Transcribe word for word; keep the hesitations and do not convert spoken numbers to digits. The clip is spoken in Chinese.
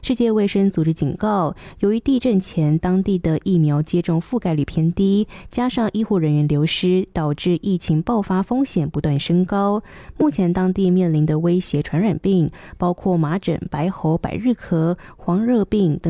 世界卫生组织警告，由于地震前当地的疫苗接种覆盖率偏低，加上医护人员流失，导致疫情爆发风险不断升高。目前当地面临的威胁传染病包括麻疹、白喉、百日咳、黄热病等